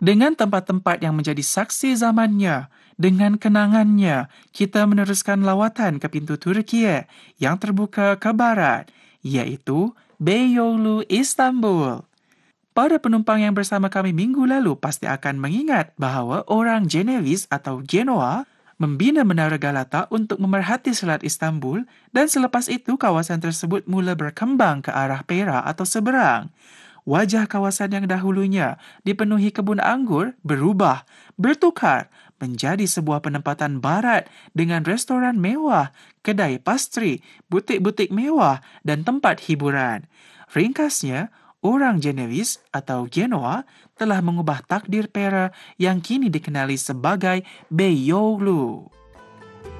Dengan tempat-tempat yang menjadi saksi zamannya, dengan kenangannya, kita meneruskan lawatan ke pintu Turki yang terbuka ke barat, iaitu Beyoğlu, Istanbul. Para penumpang yang bersama kami minggu lalu pasti akan mengingat bahawa orang Genevis atau Genoa membina Menara Galata untuk memerhati Selat Istanbul dan selepas itu kawasan tersebut mula berkembang ke arah Perak atau seberang. Wajah kawasan yang dahulunya dipenuhi kebun anggur berubah, bertukar menjadi sebuah penempatan barat dengan restoran mewah, kedai pastri, butik-butik mewah dan tempat hiburan. Ringkasnya, orang Genevis atau Genoa telah mengubah takdir Perak yang kini dikenali sebagai Beyoğlu.